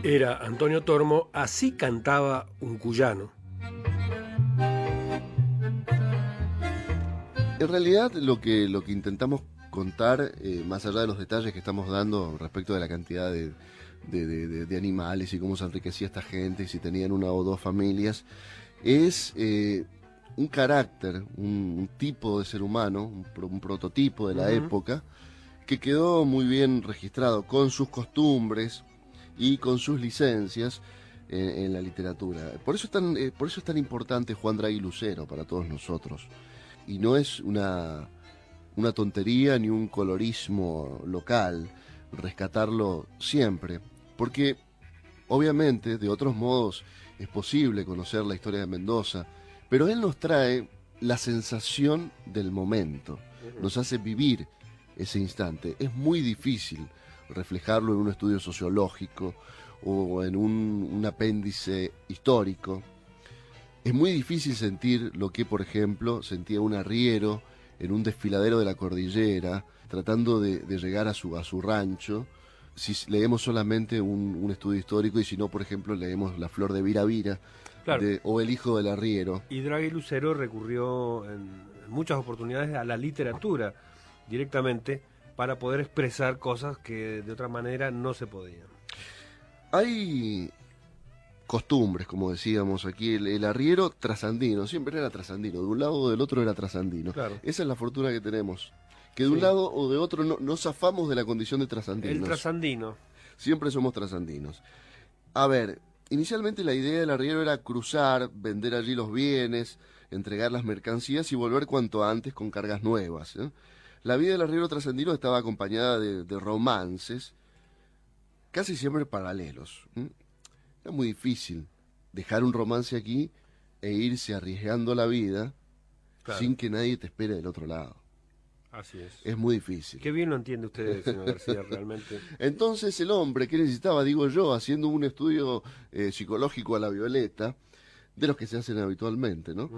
Era Antonio Tormo, así cantaba un cuyano. En realidad lo que intentamos contar, más allá de los detalles que estamos dando respecto de la cantidad de animales y cómo se enriquecía esta gente y si tenían una o dos familias, es un carácter, un tipo de ser humano, un prototipo de la época, que quedó muy bien registrado con sus costumbres y con sus licencias en la literatura. Por eso es tan importante Juan Draghi Lucero para todos nosotros. Y no es una tontería ni un colorismo local rescatarlo siempre, porque obviamente de otros modos es posible conocer la historia de Mendoza, pero él nos trae la sensación del momento, nos hace vivir ese instante. Es muy difícil reflejarlo en un estudio sociológico o en un apéndice histórico. Es muy difícil sentir lo que, por ejemplo, sentía un arriero en un desfiladero de la cordillera, tratando de llegar a su rancho, si leemos solamente un estudio histórico y si no, por ejemplo, leemos La flor de Vira Vira, Claro. o El hijo del arriero. Y Draghi Lucero recurrió en muchas oportunidades a la literatura directamente para poder expresar cosas que de otra manera no se podían. Hay costumbres, como decíamos aquí, el arriero trasandino, siempre era trasandino, de un lado o del otro era trasandino. Claro. Esa es la fortuna que tenemos, que de un Sí. lado o de otro no zafamos de la condición de trasandinos. El trasandino. Siempre somos trasandinos. A ver, inicialmente la idea del arriero era cruzar, vender allí los bienes, entregar las mercancías y volver cuanto antes con cargas nuevas, ¿eh? La vida del arriero trasandino estaba acompañada de romances, casi siempre paralelos, ¿eh? Era muy difícil dejar un romance aquí e irse arriesgando la vida, Claro. sin que nadie te espere del otro lado. Así es. Es muy difícil. Qué bien lo entiende usted, señor García, realmente. Entonces el hombre, ¿qué necesitaba? Digo yo, haciendo un estudio psicológico a la Violeta, de los que se hacen habitualmente, ¿no?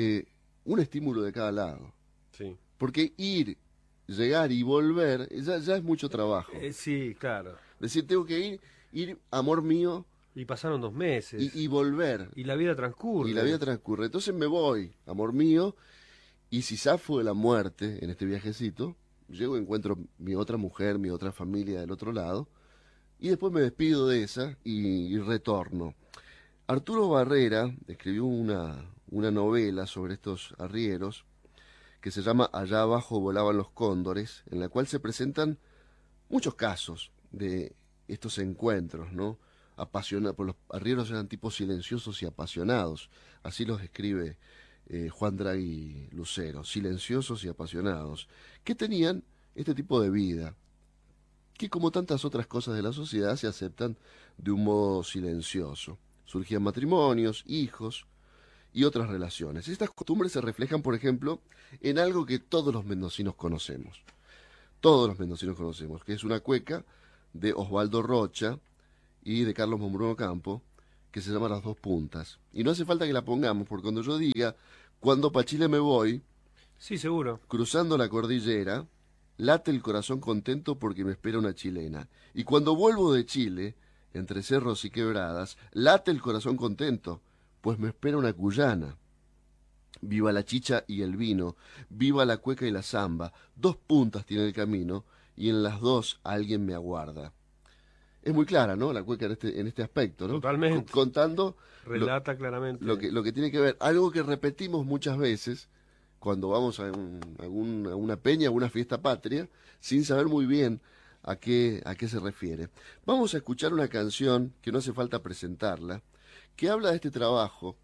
Un estímulo de cada lado. Sí. Porque ir, llegar y volver, ya es mucho trabajo. Sí, claro. Decir, tengo que ir, amor mío, Y pasaron 2 meses. y volver. Y la vida transcurre. Y la vida transcurre. Entonces me voy, amor mío, y si zafo de la muerte en este viajecito, llego y encuentro mi otra mujer, mi otra familia del otro lado, y después me despido de esa y retorno. Arturo Barrera escribió una novela sobre estos arrieros que se llama Allá abajo volaban los cóndores, en la cual se presentan muchos casos de estos encuentros, ¿no? Apasionados, pues los arrieros eran tipos silenciosos y apasionados, así los describe Juan Draghi Lucero, silenciosos y apasionados, que tenían este tipo de vida, que como tantas otras cosas de la sociedad se aceptan de un modo silencioso. Surgían matrimonios, hijos y otras relaciones. Estas costumbres se reflejan, por ejemplo, en algo que todos los mendocinos conocemos. Todos los mendocinos conocemos, que es una cueca de Osvaldo Rocha y de Carlos Mombruno Campo, que se llama Las Dos Puntas. Y no hace falta que la pongamos, porque cuando yo diga, cuando pa' Chile me voy, Sí, seguro. cruzando la cordillera, late el corazón contento porque me espera una chilena. Y cuando vuelvo de Chile, entre cerros y quebradas, late el corazón contento, pues me espera una cuyana. Viva la chicha y el vino, viva la cueca y la zamba, 2 puntas tiene el camino, y en las 2 alguien me aguarda. Es muy clara, ¿no? La cueca en este aspecto, ¿no? Totalmente. Contando Relata claramente. lo que tiene que ver, algo que repetimos muchas veces cuando vamos a una peña, a una fiesta patria, sin saber muy bien a qué se refiere. Vamos a escuchar una canción, que no hace falta presentarla, que habla de este trabajo,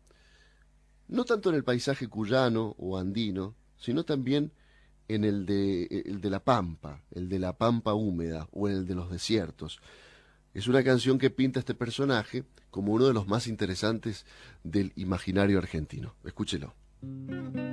no tanto en el paisaje cuyano o andino, sino también en el de la pampa, el de la pampa húmeda o el de los desiertos. Es una canción que pinta a este personaje como uno de los más interesantes del imaginario argentino. Escúchelo.